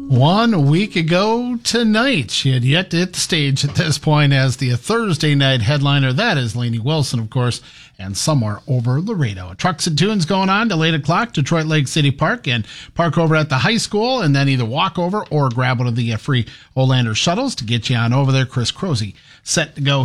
1 week ago tonight. She had yet to hit the stage at this point as the Thursday night headliner. That is Lainey Wilson, of course, and Somewhere Over Laredo. Trucks and Tunes going on till 8 o'clock, Detroit Lake City Park, and park over at the high school, and then either walk over or grab one of the free Olander shuttles to get you on over there. Chris Crozy set to go